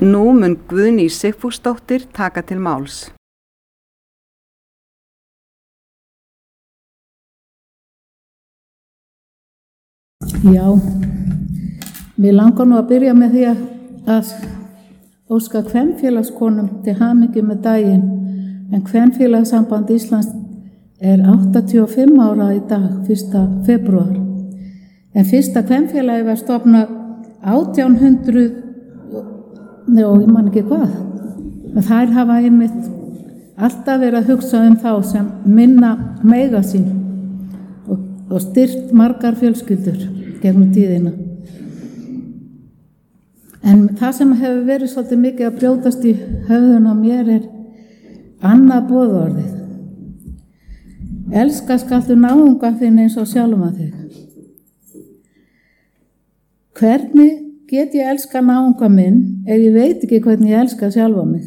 Nú mun Guðný Sigfúsdóttir taka til máls. Já, mér langar nú að byrja með því að óska kvenfélagskonum til hamingju með daginn, en Kvenfélagssamband Íslands er 85 ára í dag, 1. febrúar. En fyrsta kvenfélagi var stofnað 1800 og ég man ekki hvað. Þær hafa einmitt alltaf verið að hugsa þá sem minna mega sín og styrt margar fjölskyldur gegnum tíðina. En það sem hefur verið svolítið mikið að brjótast í höfðun á mér er annað boðorðið. Elska skaltu náungan þinn eins og sjálfan þig. Hvernig get ég elska náunga minn ef ég veit ekki hvernig ég elska sjálfa mig?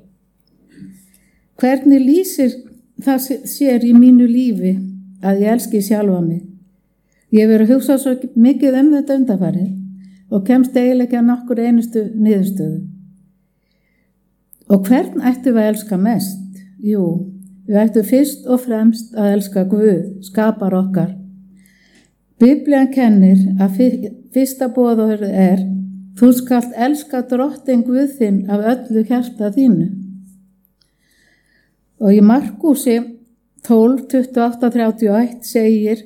Hvernig lýsir það sér í mínu lífi að ég elski sjálfa mig? Ég hef verið að hugsa svo mikið þetta undanfarið og kemst eiginlega ekki að nokkur einustu niðurstöðu. Og hvern ættum við að elska mest? Jú, við ættum fyrst og fremst að elska Guð, skapar okkar. Biblían kennir að fyrsta boðorðið þú skalt elska Drottinn Guð þinn af öllu hjarta þínu. Og í Markúsi 12:28-31 segir: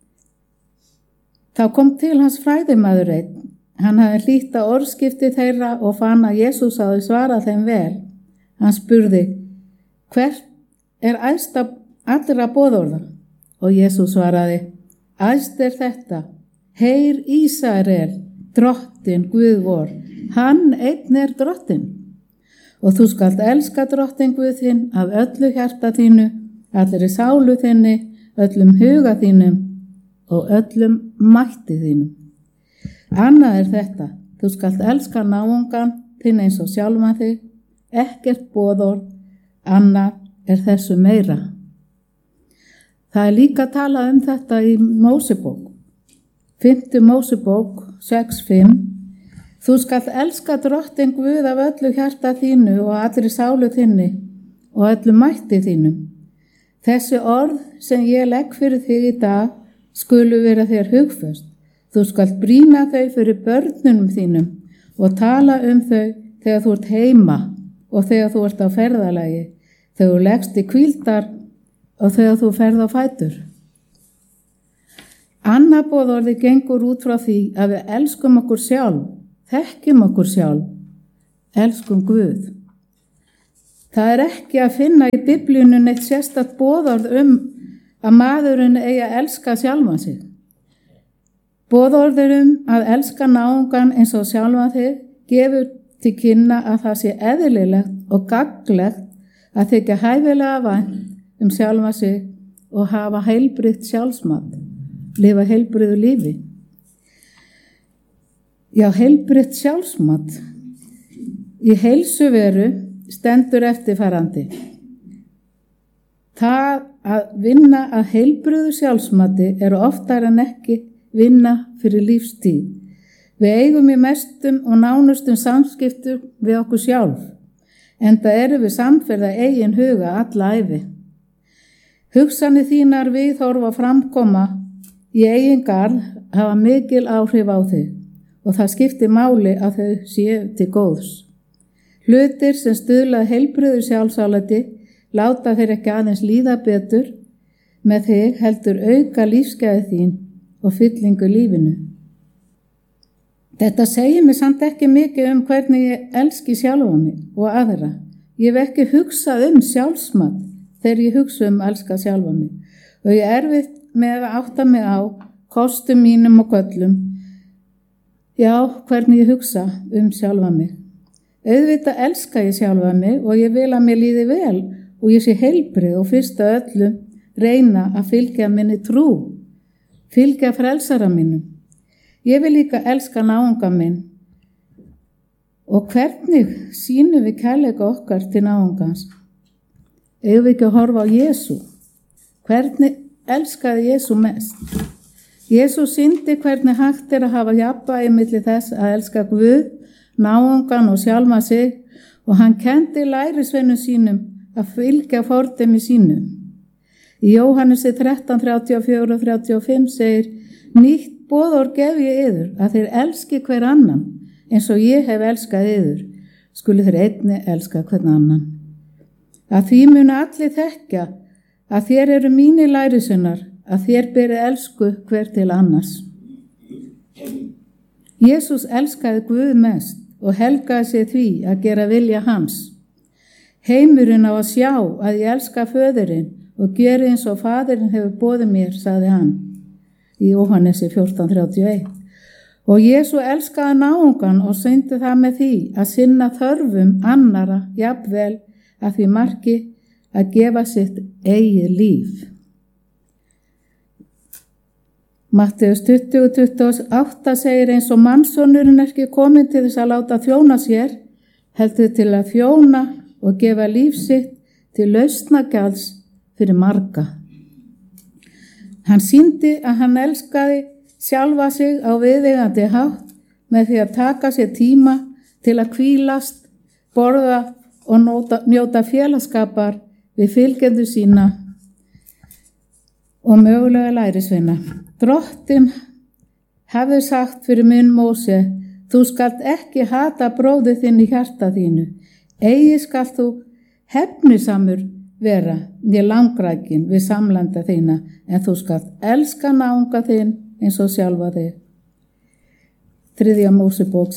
Þá kom til hans fræðimaður einn. Hann hafði hlýtt á orðskipti þeirra og fann að Jesús hafði svarað þeim vel. Hann spurði: Hvert er æðst allra boðorða? Og Jesús svaraði: Æðst er þetta: Heyr Ísrael, Drottinn Guð vor, hann einn er Drottinn. Og þú skalt elska Drottinn Guð þinn af öllu hjarta þínu, allri sálu þinni, öllum huga þínum og öllum mætti þínum. Annað er þetta: þú skalt elska náungan þinn eins og sjálfan þig, ekkert boðorð, annað er þessu meira. Það er líka talað þetta í Mósebók. 5. Mósebók 6:5. Þú skalt elska Drottinn Guð af öllu hjarta þínu og allri sálu þinni og öllu mætti þínum. Þessi orð sem ég legg fyrir þig í dag skulu vera þér hugföst. Þú skalt brýna þau fyrir börnunum þínum og tala þau þegar þú ert heima og þegar þú ert á ferðalagi, þegar þú leggst í hvíldar og þegar þú ferð á fætur. Annað boðorðið gengur út frá því að við elskum okkur sjálf, þekkjum okkur sjálf, elskum Guð. Það er ekki að finna í Biblíunni neitt sérstakt boðorð að maðurinn eigi að elska sjálfan sig. Boðorðið að elska náungan eins og sjálfan þig gefur til kynna að það sé eðlilegt og gagnlegt að þykja hæfilega vænt sjálfa sig og hafa heilbrigt sjálfsmat, lifa heilbriðu lífi. Já, heilbrigt sjálfsmat. Í heilsuveru stendur eftirfarandi: það að vinna að heilbriðu sjálfsmati er oftar en ekki vinna fyrir lífstíð. Við eigum í mestum og nánustum samskiptum við okkur sjálf, enda erum við samferða eigin huga alla ævi. Hugsanir þínar viðhorf og framkoma í eigin garð hafa mikil áhrif á þig og það skiptir máli að þau séu til góðs. Hlutir sem stuðla að heilbrigðu sjálfsálati láta þeir ekki aðeins líða betur með þig, heldur auka lífsgæði þín og fyllingu lífinu. Þetta segir mér samt ekki mikið hvernig ég elski sjálfa mig og aðra. Ég hef ekki hugsað sjálfsmat þegar ég hugsa elska sjálfa mig og ég erfitt með að átta mig á kostum mínum og göllum. Já, hvernig ég hugsa sjálfa mig. Auðvitað elska ég sjálfa mig og ég vil að mér líði vel og ég sé heilbrigð og fyrst af öllum reyna að fylgja minni trú, fylgja frelsara mínum. Ég vil líka elska náunga minn. Og hvernig sýnum við kærleika okkar til náungans? Eigum við ekki að horfa á Jesú? Hvernig elskaði Jesú mest? Jesú sýndi hvernig hægt að hafa jafnvægi milli þess að elska Guð náungan og sjálfa sig og hann kenndi lærisveinum sínum að fylgja fordæmi sínu. Í Jóhannesi 13:34-35 segir: Nýtt boðorð gef ég yður, að þeir elski hver annan, eins og ég hef elskað yður, skuli þeir einnig elska hvern annan. Að því munu allir þekkja að þér eru mínir lærisveinar, að þér beri elsku hver til annars. Jesús elskaði Guð mest og helgaði sig því að gera vilja hans. Heimurinn á að sjá að ég elska föðurinn og geri eins og faðirinn hefur boðið mér, sagði hann í Jóhannesi 14:31. Og Jesú elskaði náungan og sýndi það með því að sinna þörfum annara jafnvel að því marki að gefa sitt eigið líf. Matteus 20:28 segir: eins og mannssonurinn er ekki kominn til þess að láta þjóna sér, heldur til að þjóna og gefa líf sitt til lausnagjalds fyrir marga. Hann sýndi að hann elskaði sjálfa sig á viðeigandi hátt með því að taka sér tíma til að hvílast, borða og njóta félagsskapar við fylgjendur sína og mögulega lærisveina. Drottinn hafði sagt fyrir munn Móse: þú skalt ekki hata bróður þinn í hjarta þínu, eigi skalt þú hefnisamur vera né langrækin við samlanda þína, en þú skalt elska náunga þinn eins og sjálfa þig. 3. Mósebók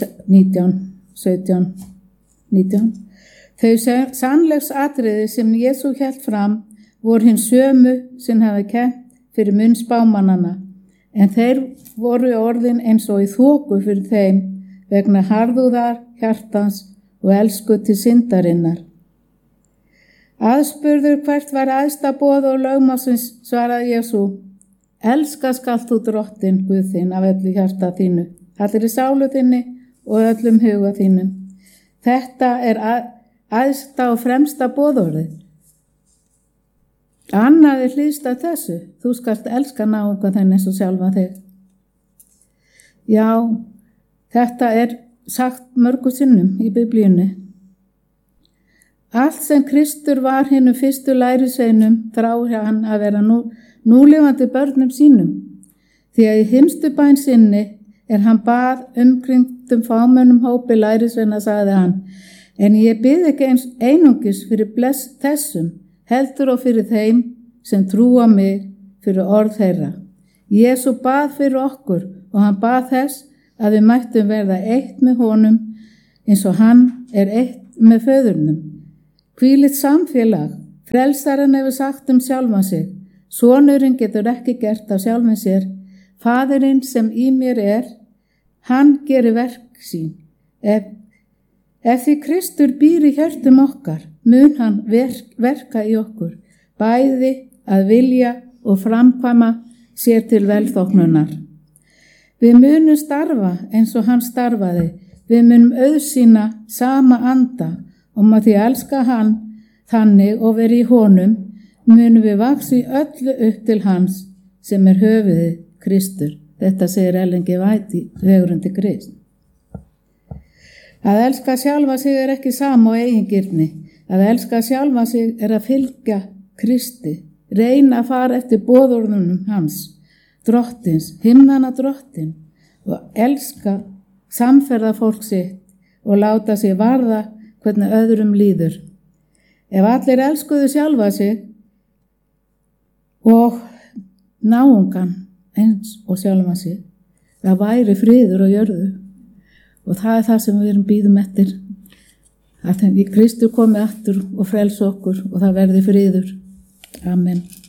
19:17-19. Þau sannleiksatriði sem Jesú hélt fram voru hins sömu sem hefði kennt fyrir munn spámannanna, en þeir voru orðin eins og í þoku fyrir þeim vegna harðúðar hjartans og elsku til syndarinnar. Aðspurður hvert var æðsta boð og lögmálsins, svaraði Jesú: elska skalt þú Drottinn Guð þinn af öllu hjarta þínu, allri sálu þinni og öllum huga þínum. Þetta er æðsta og fremsta boðorðið. Annað er hliðstætt þessu: þú skalt elska náunga þinn eins og sjálfa þig. Já, þetta er sagt mörgu sinnum í Biblíunni. Allt sem Kristur var hinum fyrstu lærisveinum þráði hann að vera núlifandi börnum sínum, því að í hinstu bæn sinni hann bað umkringdum fámennum hópi lærisveina, sagði hann: en ég bið ekki eins einungis fyrir þessum, heldur og fyrir þeim sem trúa mig fyrir orð þeirra. Jesú bað fyrir okkur og hann bað þess að við mættum verða eitt með honum eins og hann er eitt með föðurnum. Hvílíkt samfélag. Frelsarinn hefur sagt sjálfan sig: sonurinn getur ekki gert af sjálfum sér, faðirinn sem í mér hann gerir verk sín. Ef því Kristur býr í hjörtum okkar, mun hann verka í okkur, bæði að vilja og framkvæma sér til velþóknunar. Við munum starfa eins og hann starfaði, við munum auðsýna sama anda, og með því að elska hann þannig og veri í honum, munum við vaxa í öllu upp til hans sem er höfuðið, Kristur. Þetta segir Ellen G. White í Vegurundi Krist. Að elska sjálfa sig er ekki sama og eigingirni. Að elska sjálfa sig er að fylgja Kristi, reyna að fara eftir boðorðunum hans, Drottins, himnanna Drottin, og elska samferða fólk sitt og láta sig varða hvernig öðrum líður. Ef allir elskuðu sjálfa sig og náungan eins og sjálfa sig, það væri friður á jörðu, og það er það sem við bíðum eftir, að Kristur komi aftur og frelsi okkur og það verði friður. Amen.